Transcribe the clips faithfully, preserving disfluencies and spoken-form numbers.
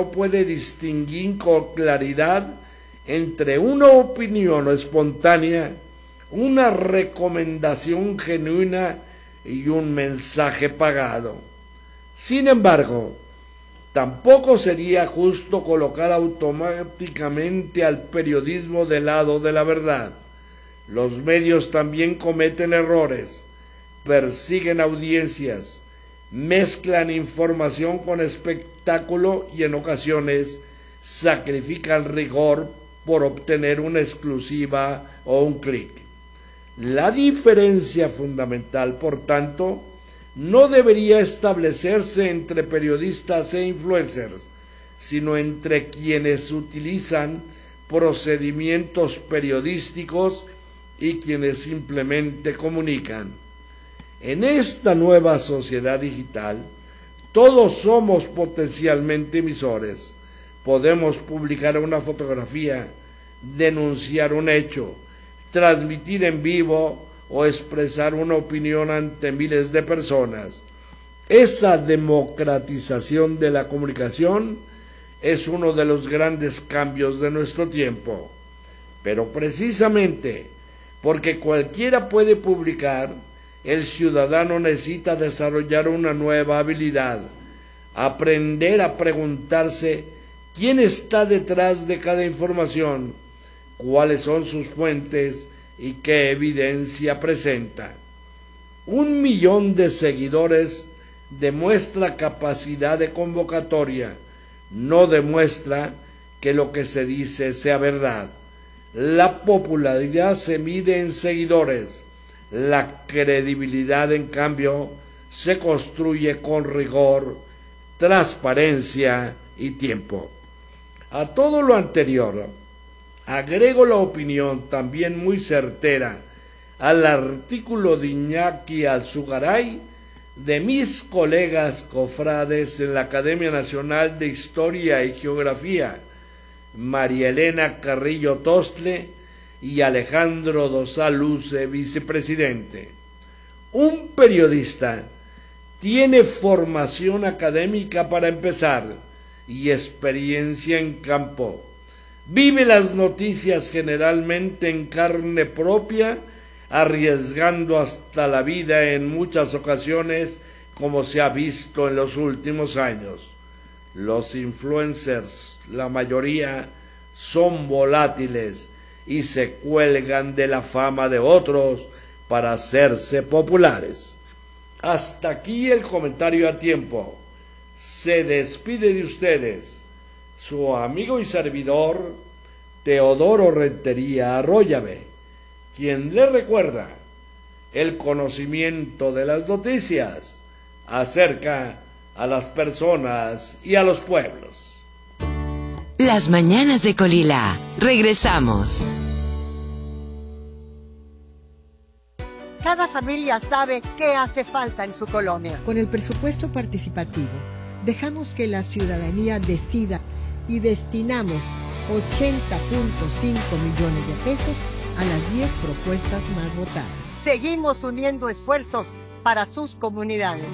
no puede distinguir con claridad entre una opinión espontánea, una recomendación genuina y un mensaje pagado. Sin embargo, tampoco sería justo colocar automáticamente al periodismo del lado de la verdad. Los medios también cometen errores, persiguen audiencias, mezclan información con espectáculo y en ocasiones sacrifican rigor por obtener una exclusiva o un clic. La diferencia fundamental, por tanto, no debería establecerse entre periodistas e influencers, sino entre quienes utilizan procedimientos periodísticos y quienes simplemente comunican. En esta nueva sociedad digital, todos somos potencialmente emisores. Podemos publicar una fotografía, denunciar un hecho, transmitir en vivo o expresar una opinión ante miles de personas. Esa democratización de la comunicación es uno de los grandes cambios de nuestro tiempo. Pero precisamente porque cualquiera puede publicar, el ciudadano necesita desarrollar una nueva habilidad, aprender a preguntarse quién está detrás de cada información, cuáles son sus fuentes y qué evidencia presenta. Un millón de seguidores demuestra capacidad de convocatoria, no demuestra que lo que se dice sea verdad. La popularidad se mide en seguidores, la credibilidad, en cambio, se construye con rigor, transparencia y tiempo. A todo lo anterior, agrego la opinión también muy certera al artículo de Iñaki Alzugaray, de mis colegas cofrades en la Academia Nacional de Historia y Geografía, María Elena Carrillo Tostle y Alejandro Dosal Luce, vicepresidente. Un periodista tiene formación académica para empezar y experiencia en campo. Vive las noticias generalmente en carne propia, arriesgando hasta la vida en muchas ocasiones, como se ha visto en los últimos años. Los influencers, la mayoría, son volátiles y se cuelgan de la fama de otros para hacerse populares. Hasta aquí el comentario a tiempo. Se despide de ustedes su amigo y servidor Teodoro Rentería Arroyave, quien le recuerda: el conocimiento de las noticias acerca a las personas y a los pueblos. Las mañanas de Colila. Regresamos. Cada familia sabe qué hace falta en su colonia. Con el presupuesto participativo, dejamos que la ciudadanía decida y destinamos ochenta punto cinco millones de pesos a las diez propuestas más votadas. Seguimos uniendo esfuerzos para sus comunidades.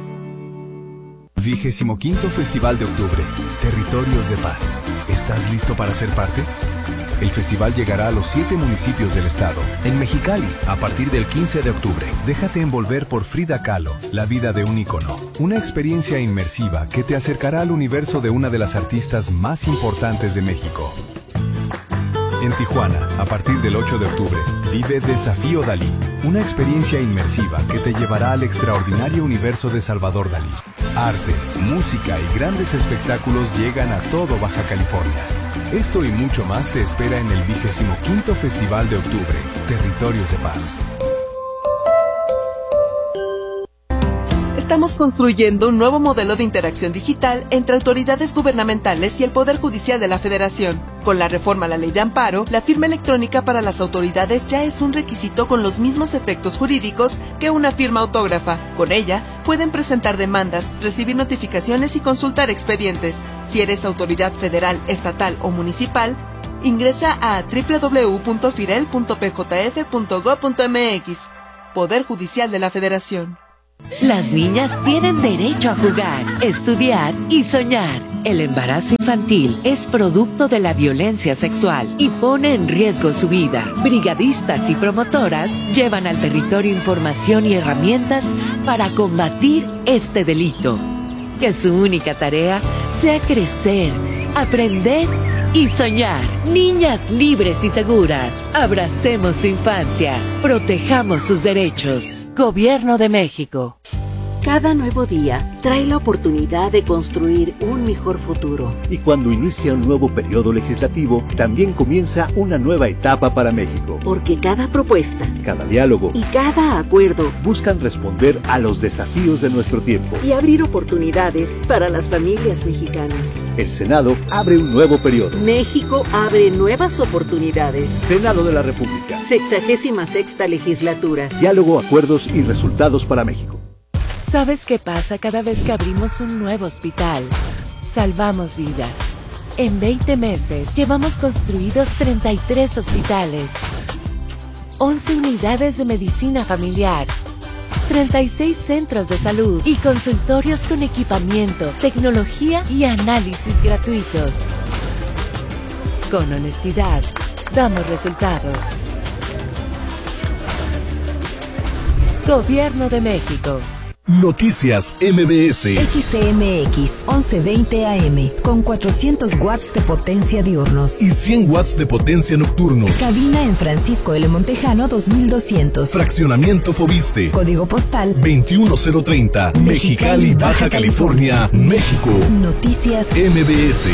Vigésimo quinto Festival de Octubre, Territorios de Paz. ¿Estás listo para ser parte? El festival llegará a los siete municipios del estado. En Mexicali, a partir del quince de octubre, déjate envolver por Frida Kahlo, la vida de un ícono. Una experiencia inmersiva que te acercará al universo de una de las artistas más importantes de México. En Tijuana, a partir del ocho de octubre, vive Desafío Dalí, una experiencia inmersiva que te llevará al extraordinario universo de Salvador Dalí. Arte, música y grandes espectáculos llegan a todo Baja California. Esto y mucho más te espera en el vigésimo quinto Festival de Octubre, Territorios de Paz. Estamos construyendo un nuevo modelo de interacción digital entre autoridades gubernamentales y el Poder Judicial de la Federación. Con la reforma a la Ley de Amparo, la firma electrónica para las autoridades ya es un requisito con los mismos efectos jurídicos que una firma autógrafa. Con ella, pueden presentar demandas, recibir notificaciones y consultar expedientes. Si eres autoridad federal, estatal o municipal, ingresa a doble u doble u doble u punto firel punto p j f punto gob punto m x. Poder Judicial de la Federación. Las niñas tienen derecho a jugar, estudiar y soñar. El embarazo infantil es producto de la violencia sexual y pone en riesgo su vida. Brigadistas y promotoras llevan al territorio información y herramientas para combatir este delito. Que su única tarea sea crecer, aprender y soñar. Niñas libres y seguras. Abracemos su infancia. Protejamos sus derechos. Gobierno de México. Cada nuevo día trae la oportunidad de construir un mejor futuro. Y cuando inicia un nuevo periodo legislativo, también comienza una nueva etapa para México. Porque cada propuesta, cada diálogo y cada acuerdo buscan responder a los desafíos de nuestro tiempo y abrir oportunidades para las familias mexicanas. El Senado abre un nuevo periodo. México abre nuevas oportunidades. Senado de la República. Sexagésima sexta legislatura. Diálogo, acuerdos y resultados para México. ¿Sabes qué pasa cada vez que abrimos un nuevo hospital? Salvamos vidas. En veinte meses llevamos construidos treinta y tres hospitales, once unidades de medicina familiar, treinta y seis centros de salud y consultorios con equipamiento, tecnología y análisis gratuitos. Con honestidad, damos resultados. Gobierno de México. Noticias M B S. X C M X once veinte A M con cuatrocientos watts de potencia diurnos y cien watts de potencia nocturnos. Cabina en Francisco L. Montejano dos mil doscientos. Fraccionamiento Fobiste. Código postal veintiuno cero treinta. Mexicali, Baja California, México. Noticias M B S.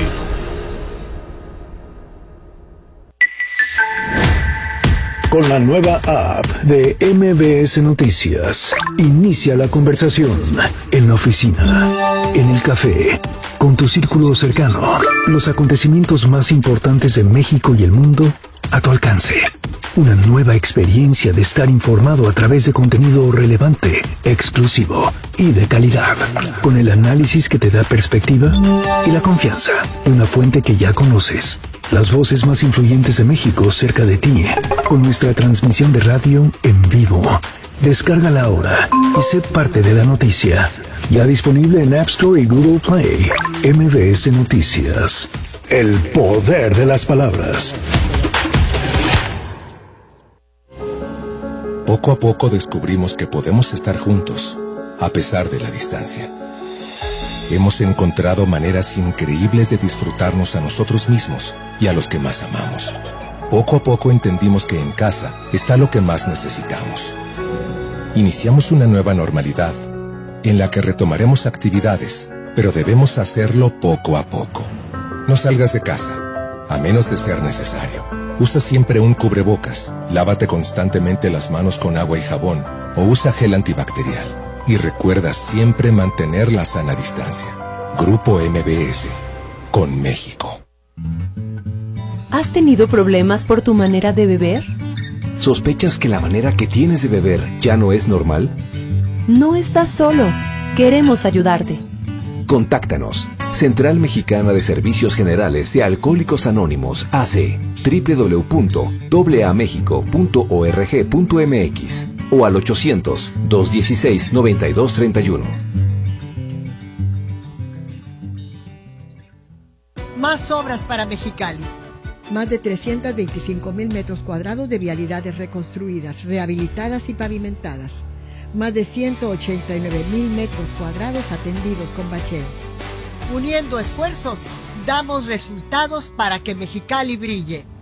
Con la nueva app de M B S Noticias, inicia la conversación en la oficina, en el café, con tu círculo cercano. Los acontecimientos más importantes de México y el mundo a tu alcance. Una nueva experiencia de estar informado a través de contenido relevante, exclusivo y de calidad. Con el análisis que te da perspectiva y la confianza de una fuente que ya conoces. Las voces más influyentes de México cerca de ti, con nuestra transmisión de radio en vivo. Descárgala ahora y sé parte de la noticia. Ya disponible en App Store y Google Play. M B S Noticias. El poder de las palabras. Poco a poco descubrimos que podemos estar juntos, a pesar de la distancia. Hemos encontrado maneras increíbles de disfrutarnos a nosotros mismos y a los que más amamos. Poco a poco entendimos que en casa está lo que más necesitamos. Iniciamos una nueva normalidad, en la que retomaremos actividades, pero debemos hacerlo poco a poco. No salgas de casa, a menos de ser necesario. Usa siempre un cubrebocas, lávate constantemente las manos con agua y jabón, o usa gel antibacterial. Y recuerda siempre mantener la sana distancia. Grupo M B S, con México. ¿Has tenido problemas por tu manera de beber? ¿Sospechas que la manera que tienes de beber ya no es normal? No estás solo. Queremos ayudarte. Contáctanos. Central Mexicana de Servicios Generales de Alcohólicos Anónimos, A C, doble u doble u doble u punto a a méxico punto org punto m x o al ochocientos, dos dieciséis, noventa y dos treinta y uno. Más obras para Mexicali. Más de trescientos veinticinco mil metros cuadrados de vialidades reconstruidas, rehabilitadas y pavimentadas. Más de ciento ochenta y nueve mil metros cuadrados atendidos con bacheo. Uniendo esfuerzos, damos resultados para que Mexicali brille.